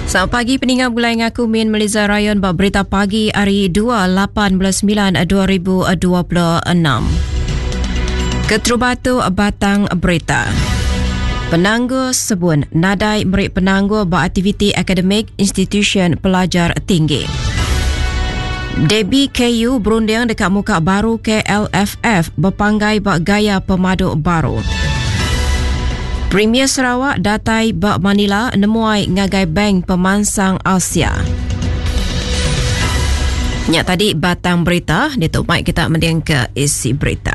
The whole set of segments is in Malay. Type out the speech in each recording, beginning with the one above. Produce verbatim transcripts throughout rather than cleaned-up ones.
Selamat pagi pendengar Bulai Ngaku Min Malaysia Rayon buat berita pagi hari dua lapan belas sembilan dua ribu dua puluh enam. Keterubatu batang berita. Penangguh sebut nadai merik penangguh beraktiviti akademik institusi pelajar tinggi. Debbie K U berunding dekat muka baru K L F F berpanggai bak gaya pemadu baru. Premier Sarawak datai bak Manila nemuai ngagai bank pemansang Asia. Nyak tadi batang berita, dia tu mai kita mending ke isi berita.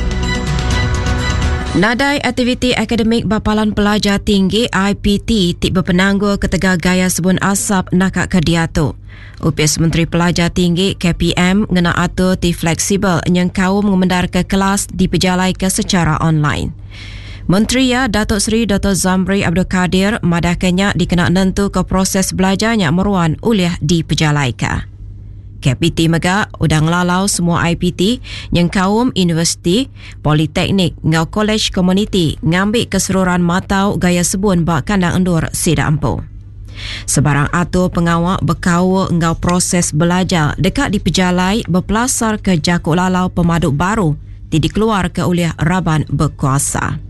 Nadai aktiviti akademik bapalan pelajar tinggi I P T tiba penangguh ketegak gaya sebun asap nakak kediatu. Upis Menteri Pelajar Tinggi K P M ngena atur ti fleksibel yang kaum mengendar ke kelas dipejalai ke secara online. Menteri ya Datuk Seri Doktor Zamri Abdul Kadir madahkannya dikena nentu ke proses belajarnya meruan uliah di Pejalaika. K P T Mega udang lalau semua I P T yang kaum universiti, politeknik, ngau kolej komuniti ngambil keseluruhan matau gaya sebun bak kandang endur sida empu. Sebarang atur pengawal berkawa ngau proses belajar dekat di Pejalai berpelasar ke jakuk lalau pemaduk baru tidak keluar ke uliah Raban berkuasa.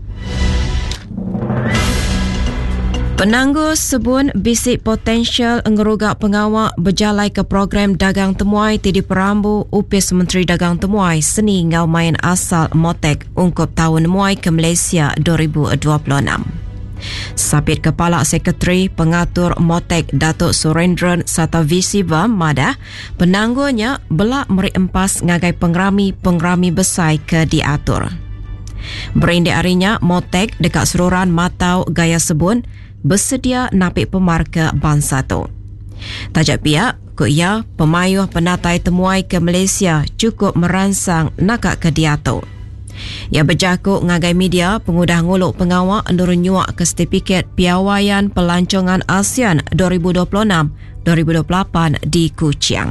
Penangguh sebun bisik potensial ngerugak pengawal berjalai ke program dagang temuai di Perambu upis Menteri Dagang Temuai seni ngau main asal Motek ungkup tahun temuai ke Malaysia dua ribu dua puluh enam. Sapit Kepala Sekretari Pengatur Motek Datuk Surendran Satavisiva madah penangguhnya belak meri empas ngagai pengrami-pengrami besar ke diatur. Berindik harinya Motek dekat seluruhan matau gaya sebun bersedia napik pemarka bangsa tu. Tajak pihak, ku ia pemayuh penatai temuai ke Malaysia cukup merangsang nakak ke dia tu. Ia berjakuk ngagai media pengudah nguluk pengawal endurun nyuak ke sertifikat piawaian pelancongan ASEAN dua ribu dua puluh enam dua ribu dua puluh lapan di Kuching.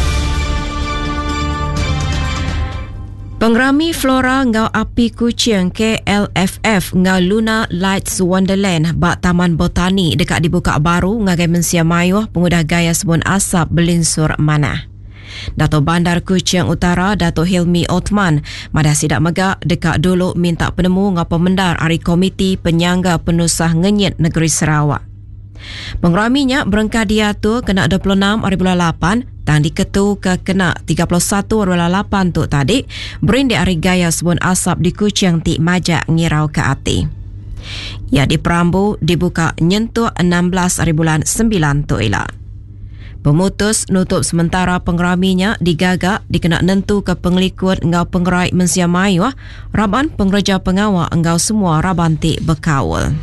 Pengrami Flora ngau api Kuching K L F F ngau Luna Lights Wonderland bak Taman Botani dekat dibuka baru ngagai mensia mayuh pengudah gaya sebun asap belinsur mana. Dato' Bandar Kuching Utara Dato' Hilmi Othman madah sidak megak dekat dulu minta penemu ngau pemendar hari Komiti Penyangga Penusah Ngenyit Negeri Sarawak. Pengraminya berengkah diatur kena dua puluh enam hari bulan lapan tang diketu ke kena tiga puluh satu hari bulan lapan tu tadi berindik hari gaya sebun asap di Kuching ti majak ngirau ke ati. Ya di Perambu dibuka nyentuh enam belas hari bulan sembilan tu ila. Pemutus nutup sementara pengraminya digagak dikena nentu ke penglikut ngau penggerai mensia mayuh raban pengerja pengawal engau semua raban ti berkawal.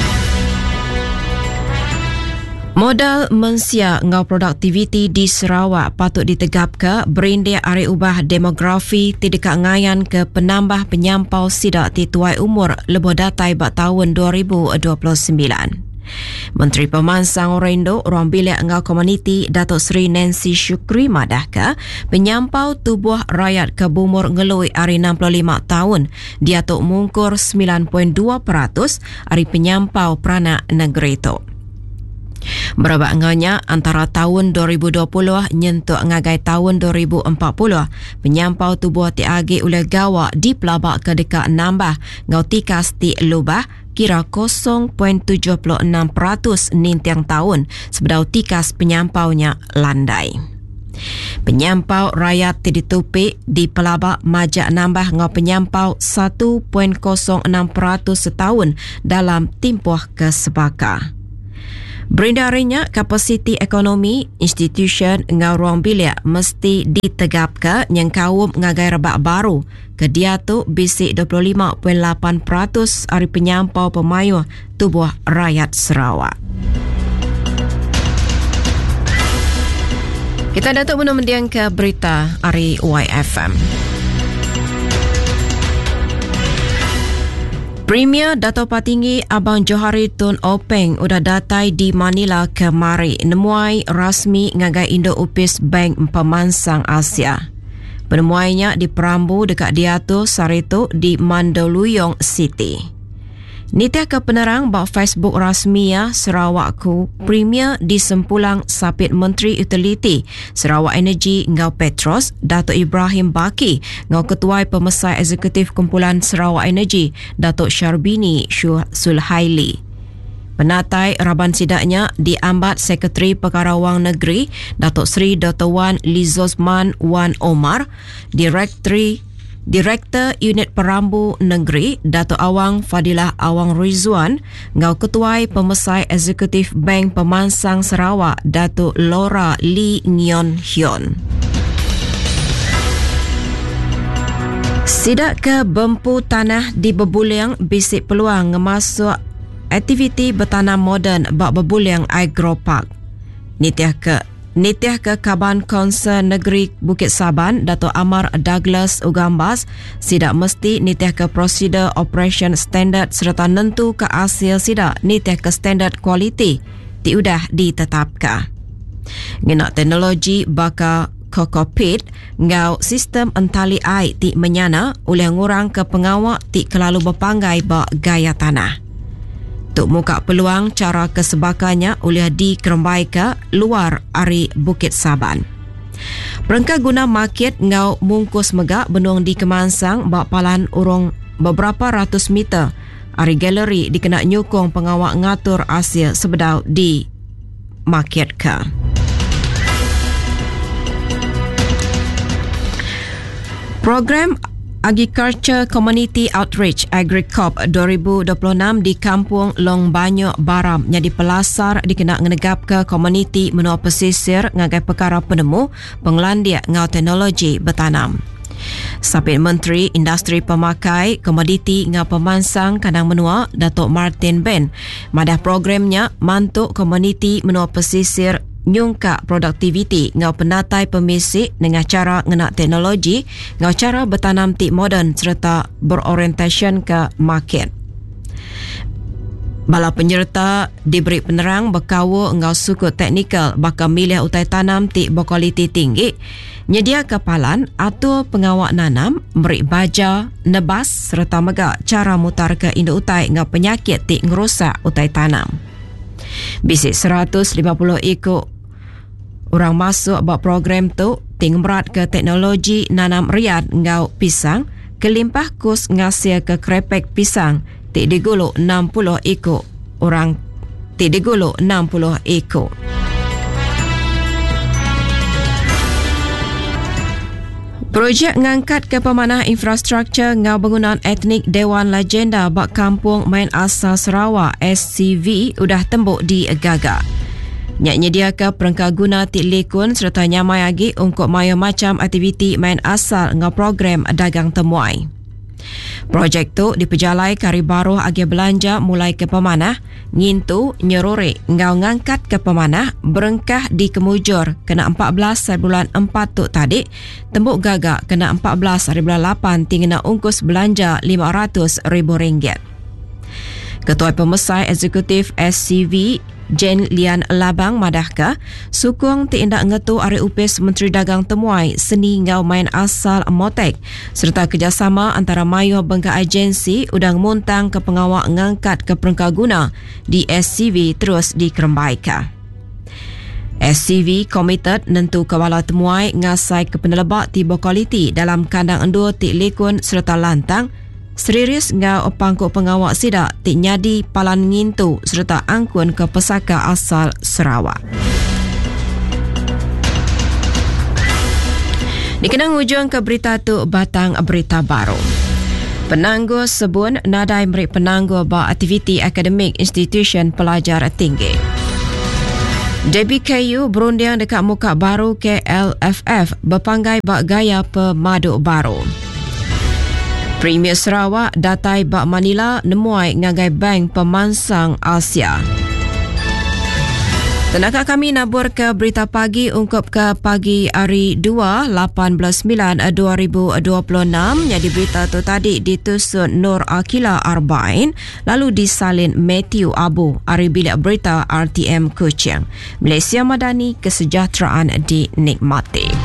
Modal mensia ngau produktiviti di Sarawak patut ditegap ke berindik hari ubah demografi tidak ngayan ke penambah penyampau sidak ti tuai umur lebih datai bak tahun dua ribu dua puluh sembilan. Menteri Pemansang Orendo Ruang Bilik Ngau Komuniti Datuk Seri Nancy Shukri madah ke penyampau tubuh rakyat ke bumur ngelui hari enam puluh lima tahun diatuk mungkur sembilan perpuluhan dua peratus hari penyampau peranak negeri itu. Berabak nganya antara tahun dua ribu dua puluh nyentuk ngagai tahun dua ribu empat puluh penyampau tubuh ti agi oleh gawak di pelabak ke dekat nambah ngau tikas ti lubah kira kosong perpuluhan tujuh enam peratus nintiang tahun sebedau tikas penyampaunya landai. Penyampau rakyat ti ditupik di pelabak majak nambah ngau penyampau satu perpuluhan kosong enam peratus setahun dalam timpuh ke sebaka. Berindarinya kapasiti ekonomi institusi ngau ruang bilik mesti ditegap ke yang kaum ngagai rebak baru ke dia tu bisik dua puluh lima perpuluhan lapan peratus hari penyampau pemayuh tubuh rakyat Sarawak. Kita datuk menundian ke berita hari Y F M. Premier Dato' Patinggi Abang Johari Tun Openg udah datai di Manila kemari nemuai rasmi ngagai Indo Upis Bank Pemansang Asia. Penemuainya di Perambu dekat Diatu Sarito di Mandaluyong City. Nitiah ke penerang bak Facebook rasmiah Sarawakku Premier di sempulang sapit Menteri Utiliti Sarawak Energi ngau Petros Datuk Ibrahim Baki ngau Ketua Pemesai Eksekutif Kumpulan Sarawak Energi Datuk Syarbini Sulhaili. Penatai raban sidaknya diambat Sekretari Perkara Wang Negeri Datuk Seri Doktor Wan Lizosman Wan Omar, Direktori Direktur Unit Perambu Negeri Datuk Awang Fadilah Awang Rizwan ngau Ketua Pemesai Eksekutif Bank Pemansang Sarawak Datuk Laura Lee Ngion Hyun. Sidak ke bempu tanah di Bebuliang bisik peluang ngemasuk aktiviti bertanam moden bak Bebuliang Agropark. Nitiah ke Nitiah ke Kaban Konser Negeri Bukit Saban Datuk Amar Douglas Ugambas sidak mesti nitiah ke prosedur operation standard serta nentu ke hasil sidak nitiah ke standard kualiti diudah ditetapkan. Ngenak teknologi baka kokopit ngau sistem entali air ti menyana oleh ngurang ke pengawak ti kelalu berpanggai bak gaya tanah. Untuk muka peluang cara kesebakannya oleh dikerembai ke luar ari Bukit Saban. Perengka guna market ngau mungkus megak benuang di Kemansang bak palan urung beberapa ratus meter. Ari galeri dikena nyukong pengawak ngatur hasil sebedau di market ke. Program Agriculture Community Outreach AgriCorp dua ribu dua puluh enam di Kampung Long Banyak Baram yang dipelasar dikena ngenegap ke komuniti menua pesisir ngagai perkara penemu penglandia ngau teknologi bertanam. Sapit Menteri Industri Pemakai Komoditi ngau Pemansang Kanang Menua Datuk Martin Ben madah programnya mantuk komuniti menua pesisir nyungka produktiviti ngau penatai pemisik dengan cara ngenak teknologi ngau cara bertanam tik moden serta berorientation ke market. Bala penyerta diberi penerang berkawa ngau suku teknikal bakal milih utai tanam tik berkualiti tinggi, nyedia kepalan atau pengawak nanam, beri baja, nebas serta megak cara mutar ke indu utai ngau penyakit tik ngerusak utai tanam. Bisik seratus lima puluh ekor orang masuk buat program tu tingberat ke teknologi nanam riad ngau pisang, kelimpah kos ngasil ke krepek pisang, tik diguluk enam puluh ekor orang, tik diguluk enam puluh ekor. Projek ngangkat ke pemanah infrastruktur ngau bangunan etnik Dewan Legenda bak Kampung Main Asal Sarawak S C V udah tembuk di Gaga. Nyak nyediakan perengka guna tik lekun serta nyamai lagi untuk maya macam aktiviti main asal ngau program dagang temuai. Projek tu dipejalai kari baru agi belanja mulai ke pemanah, ngintu nyerore ngau ngangkat ke pemanah berengkah di kemujur kena empat belas hari bulan empat tu tadi, tembuk gagak kena empat belas hari bulan lapan tinggal ungkus belanja lima ratus ribu ringgit. Ketua Pemesai Eksekutif S C V Jen Lian Labang madahka sukong tindak ngetu ari upis Menteri Dagang Temuai seni ngau main asal Motek serta kerjasama antara mayu bengka agensi udang muntang ke pengawak ngangkat ke perengka guna di S C V terus dikerembaika. S C V committed nentu kawala temuai ngasai ke penelebak tiba kualiti dalam kandang endur tik lekun serta lantang serius ngau pangkuk pengawak sidak tik nyadi palan ngintu serta angkun ke pesaka asal Sarawak. Dikenang hujung ke berita tu batang berita baru. Penangguh sebun nadai beri penangguh ba aktiviti akademik institution pelajar tinggi. D B K U berunding dekat muka baru K L F F berpanggai bak gaya pemaduk baru. Premier Sarawak datai bak Manila nemuai ngagai bank pemansang Asia. Tenaga kami nabur ke berita pagi ungkup ke pagi hari dua, lapan belas sembilan dua ribu dua puluh enam yang di berita tu tadi ditusun Nur Akila Arbain lalu disalin Matthew Abu hari bilik berita R T M Kuching. Malaysia Madani, kesejahteraan dinikmati.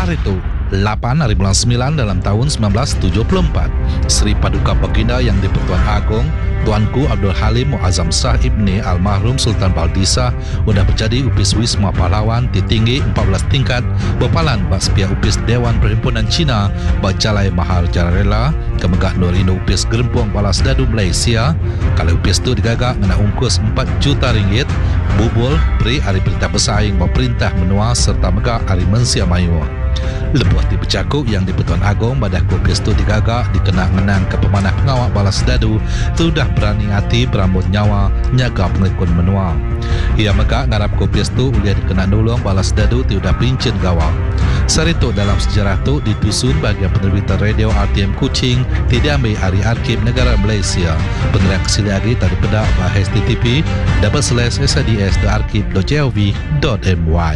Hari itu lapan hari bulan sembilan dalam tahun sembilan belas tujuh puluh empat, Sri Paduka Baginda Yang di-Pertuan Agong Tuanku Abdul Halim Muazzam Shah Ibni Almarhum Sultan Baldisa sudah menjadi upis Wisma Pahlawan tinggi empat belas tingkat berpalan bak sepia upis Dewan Perhimpunan Cina bak Jalai Mahal Jararela kemegak Nur Indo upis Gerempuang Balas Dadu Malaysia. Kalau upis itu digagak kena ungkus empat juta ringgit, bubul beri hari perintah bersaing bak perintah menua serta megak hari Mensia Mayu. Lebuh di Becakuk Yang di-Pertuan Agong badah kopis tu digagak dikenal menang ke pemanah pengawak Balas Dadu sudah berani hati berambut nyawa nyaga pengikut menua. Ia megak ngarap kopis tu uliah dikenal nolong Balas Dadu tiudah pincin gawang. Saritu dalam sejarah tu ditusun bagian penerbitan radio R T M Kuching tidak ambil hari Arkib Negara Malaysia. Peneriak kesili lagi tadi pedak bah H T T P double slash s d s dot arkib dot gov dot m y.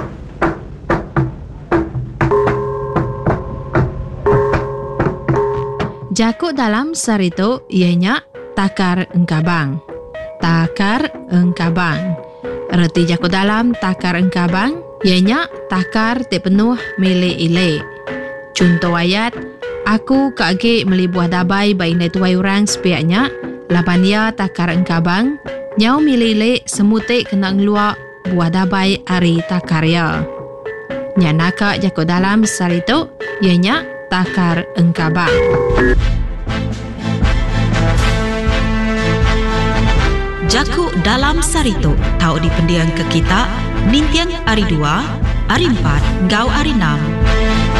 Jakuk dalam sarito ianya takar engkabang. Takar engkabang. Erti jakuk dalam takar engkabang ianya takar te penuh milik ile. Contoh ayat, aku kage meli buah dabai baik nai tuai orang sepiaknya, lapan ia takar engkabang, nyau milik ile semutik kena ngeluar buah dabai ari takar ya. Nyanaka jakuk dalam sarito ianya takar engkabang. Jakuk dalam sarito tahu di pendiang ke kita Nintiang hari dua, hari empat, gau hari enam.